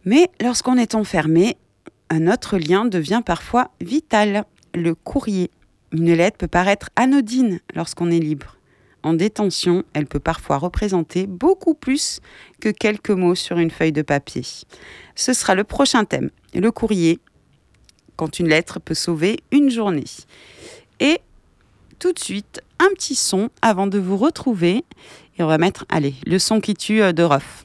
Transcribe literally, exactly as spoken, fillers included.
Mais lorsqu'on est enfermé, un autre lien devient parfois vital, le courrier. Une lettre peut paraître anodine lorsqu'on est libre. En détention, elle peut parfois représenter beaucoup plus que quelques mots sur une feuille de papier. Ce sera le prochain thème, le courrier, quand une lettre peut sauver une journée. Et tout de suite, un petit son avant de vous retrouver. Et on va mettre, allez, le son qui tue de Rof.